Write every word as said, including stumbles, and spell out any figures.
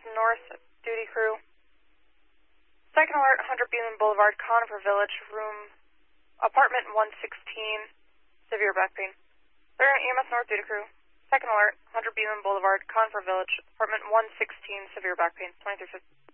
North duty crew. Second alert, one hundred Beeman Boulevard, Conifer Village, room, apartment one sixteen, severe back pain. Third E M S North duty crew. Second alert, one hundred Beeman Boulevard, Conifer Village, apartment one sixteen, severe back pain, twenty-three fifty.